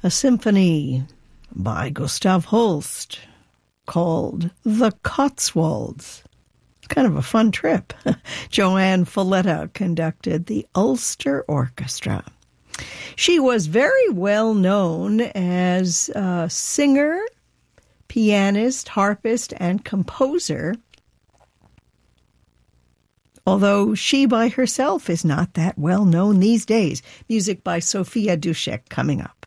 a symphony by Gustav Holst called The Cotswolds. Kind of a fun trip. Joanne Folletta conducted the Ulster Orchestra. She was very well known as a singer, pianist, harpist, and composer, although she by herself is not that well known these days. Music by Sophia Dushek coming up.